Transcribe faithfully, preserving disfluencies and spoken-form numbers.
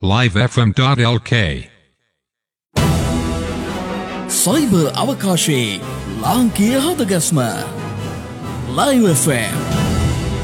live f m dot l k cyber අවකාශයේ ලාංකීය හදගස්ම live F M